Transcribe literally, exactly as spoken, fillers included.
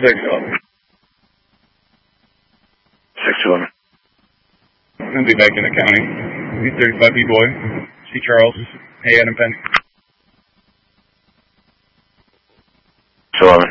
six eleven. six eleven. I'm going to be back in the county. eight thirty-five B-Boy. C. Charles. Hey, Adam Penn. six eleven.